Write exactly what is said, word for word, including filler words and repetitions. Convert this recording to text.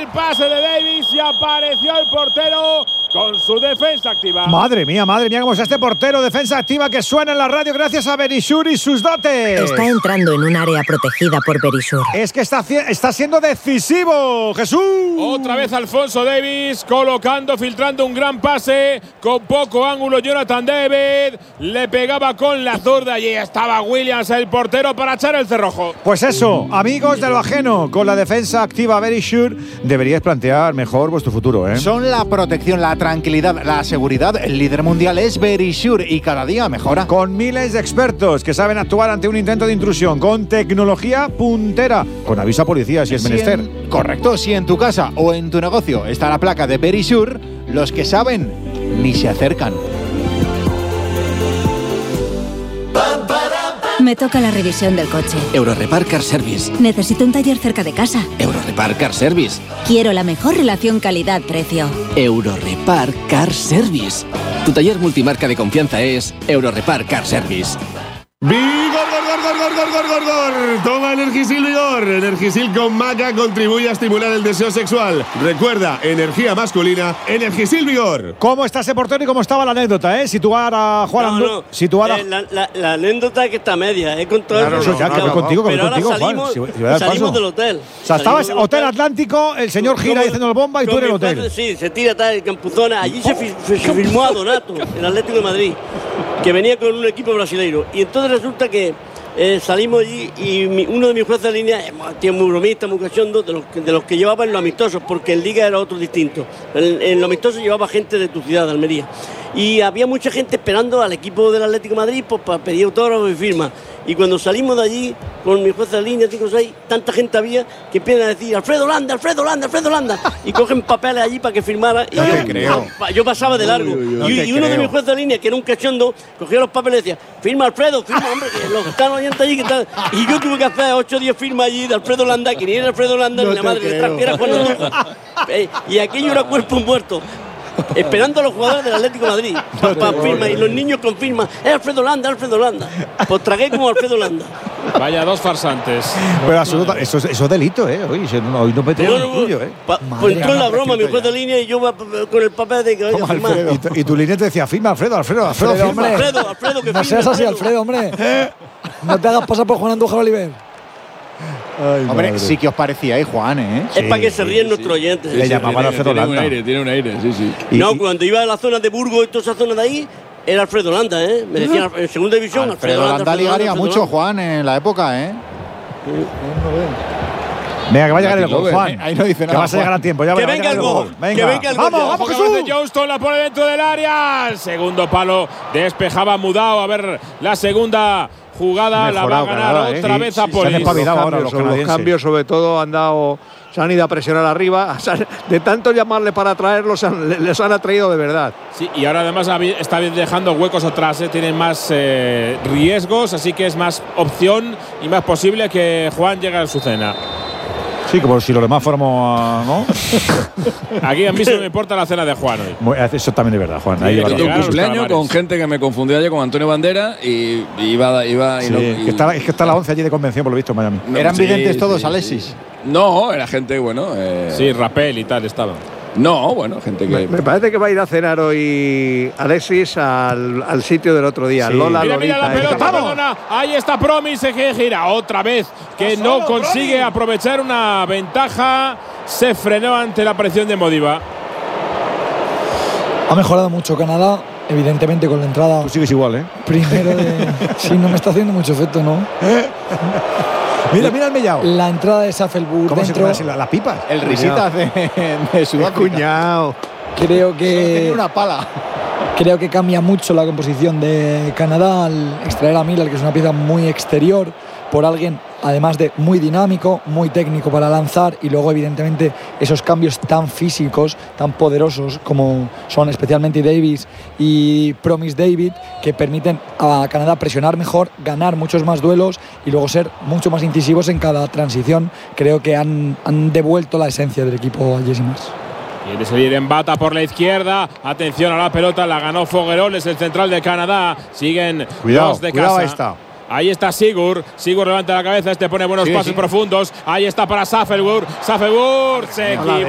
pase de Davis y apareció el portero con su defensa activa. Madre mía, madre mía, cómo está este portero. Defensa activa que suena en la radio gracias a Berisur y sus dotes. Está entrando en un área protegida por Berisur. Es que está, está siendo decisivo, Jesús. Otra vez Alfonso Davis colocando, filtrando un gran pase con poco ángulo. Jonathan David le pegaba con la zurda y estaba Williams, el portero, para echar el cerrojo. Pues eso, amigos de lo ajeno, con la defensa activa Berisur deberíais plantear mejor vuestro futuro, ¿eh? Son la protección, la tranquilidad, la seguridad. El líder mundial es Berisur y cada día mejora. Con miles de expertos que saben actuar ante un intento de intrusión, con tecnología puntera, con aviso a policía si es si menester. En, correcto, si en tu casa o en tu negocio está la placa de Berisur, los que saben ni se acercan. Me toca la revisión del coche. Eurorepar Car Service. Necesito un taller cerca de casa. Eurorepar Car Service. Quiero la mejor relación calidad-precio. Eurorepar Car Service. Tu taller multimarca de confianza es Eurorepar Car Service. ¡Vigor, gor, gor, gor, gor, gor, gor, gor! Toma Energisil Vigor. Energisil con maca contribuye a estimular el deseo sexual. Recuerda, energía masculina, Energisil Vigor. ¿Cómo está ese portero y cómo estaba la anécdota, eh? Situar a Juan no, Andú. No. Situar a... Eh, la, la, la anécdota que está media, ¿eh? Con todo claro, el eso ya, que contigo, pero contigo, ahora salimos, Juan. Si, si salimos del hotel. O sea, estabas en Hotel Atlántico, el señor gira diciendo el bomba y tú en el hotel. Padre, sí, se tira tal, Campuzona. Allí se, fi, se firmó a Donato, el Atlético de Madrid, que venía con un equipo brasileiro. Y entonces resulta que Eh, salimos allí y mi, uno de mis jueces de línea, eh, tío, muy bromista, muy cachondo, de los, de los que llevaba en los amistosos, porque en Liga era otro distinto. En, en los amistosos llevaba gente de tu ciudad, de Almería. Y había mucha gente esperando al equipo del Atlético de Madrid pues, para pedir autógrafos y firmas. Y cuando salimos de allí, con mi juez de línea, cinco seis, tanta gente había que empiezan a decir Alfredo Landa, Alfredo Landa, Alfredo Landa. Y cogen papeles allí para que firmara. Y no yo, te creo. yo pasaba de largo. Uy, uy, uy, no y, te y uno creo. de mis jueces de línea, que era un cachondo, cogía los papeles y decía, firma Alfredo, firma, hombre, que los que están oyentes allí. Que están... Y yo tuve que hacer ocho o diez firmas allí de Alfredo Landa, que ni era Alfredo Landa, no ni la madre detrás, que era Juan Andújar. eh, Y aquello era cuerpo muerto. Esperando a los jugadores del Atlético de Madrid para pa firma y los niños con firma. Es Alfredo Landa, Alfredo Landa. Pues tragué como Alfredo Landa. Vaya dos farsantes. Pero absoluta, eso, es, eso es delito, ¿eh? Hoy no, hoy no me tengo el tuyo, ¿eh? Pa, pues entró en la broma mi juez de línea y yo con el papel de que vaya a firmar. Y tu, y tu línea te decía, firma Alfredo, Alfredo, Alfredo, Alfredo, firma. hombre. Alfredo, Alfredo, que No firme, seas así, Alfredo. Alfredo, hombre. No te hagas pasar por Juan Andújar Oliver. Ay, Hombre, madre. sí que os parecía, ¿eh, Juan? ¿eh? Es para que se ríen nuestros oyentes. Le llamaban Alfredo Tiene un Landa. aire, tiene un aire, sí, sí. Y- No, y- cuando iba a la zona de Burgos y toda esa zona de ahí, era Alfredo Landa, ¿eh? Me decían en segunda división, Alfredo Alfredo Landa Alfredo ligaría Alfredo mucho, Landa. Juan, en la época, ¿eh? Venga, que va a llegar el Latin gol, Lover. Juan. Ahí no dice Que nada, vas a llegar Juan. a tiempo. Ya Que va a venga llegar el gol, Venga, que venga el gol vamos, ya. vamos, Ojo que Jesús. hace Johnston, la pone dentro del área. Segundo palo, despejaba Mudao. A ver la segunda jugada, la va a Mejorado ganar Canadá, otra ¿eh? vez Sí, a sí, se han Polis. espabilado Los ahora cambios, los los canadienses. cambios sobre todo han dado, se han ido a presionar arriba, de tanto llamarle para traerlos han- les han atraído de verdad. Sí, y ahora además habi- está dejando huecos atrás, ¿eh? Tienen más eh, riesgos, así que es más opción y más posible que Juan llegue a su cena. Sí, como si los demás fuéramos, ¿no? Aquí a mí se me importa la cena de Juan hoy. Muy- Eso también es verdad, Juan. Ahí Sí, lleva que Yo tuve razón. un Llegaron los cumpleaños calamares. con gente que me confundía ayer con Antonio Bandera y y iba, iba y Sí, no- es y- que está, es que está la once allí de convención, por lo visto, en Miami. no, ¿Eran sí, videntes sí, todos, sí. Alexis? No, era gente, bueno. eh, Sí, Rapel y tal estaban. No, bueno, gente Me, que. me parece que va a ir a cenar hoy Alexis al, al sitio del otro día. Sí. Lola, Mira, mira la Lolita, pelota, esta. perdona. Ahí está Promise que gira otra vez, que no consigue aprovechar una ventaja. Se frenó ante la presión de Modiva. Ha mejorado mucho Canadá, evidentemente con la entrada Tú sigues igual, ¿eh? primero de… Sí, no me está haciendo mucho efecto, ¿no? Mira, mira el Mellao. La entrada de Saffelburg ¿Cómo se dentro, pone así la- las pipas? El risitas de, de Sudáfrica. Cuñado. creo Tiene que… una pala. Creo que cambia mucho la composición de Canadá al extraer a Miller, que es una pieza muy exterior, por alguien además de muy dinámico, muy técnico para lanzar, y luego evidentemente esos cambios tan físicos, tan poderosos como son especialmente Davis y Promise David, que permiten a Canadá presionar mejor, ganar muchos más duelos y luego ser mucho más incisivos en cada transición. Creo que han, han devuelto la esencia del equipo a Jesse Mars. Quiere salir en bata por la izquierda. Atención a la pelota, la ganó Foguerol, es el central de Canadá. Siguen Cuidado, dos de cuidado, casa. ahí está. Ahí está Sigur. Sigur levanta la cabeza, este pone buenos Sí, pasos sí. profundos. Ahí está para Saffelburg. Saffelburg se equivoca.